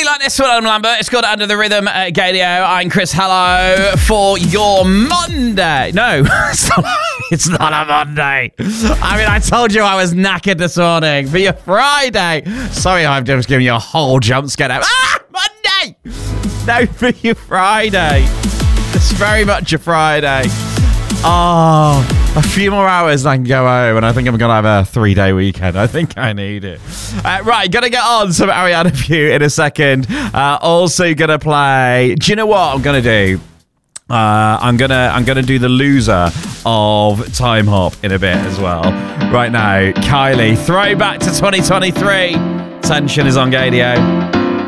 like this one, Adam Lambert? It's called Under the Rhythm at Gadio. I'm Chris Hello for your Monday. No, it's not a Monday. I mean, I told you I was knackered this morning. For your Friday. Sorry, I'm just giving you a whole jump scare now. Monday! No, for your Friday. It's very much a Friday. Oh, a few more hours and I can go home, and I think I'm going to have a 3-day weekend. I think I need it. Right, going to get on some Ariana Pugh in a second. Also going to play... Do you know what I'm going to do? I'm gonna do the loser of Time Hop in a bit as well. Right now, Kylie, throwback to 2023. Tension is on Gadio.